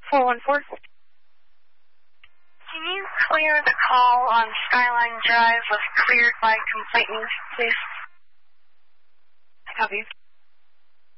414. Can you clear the call on Skyline Drive was cleared by complainant, please? Copy.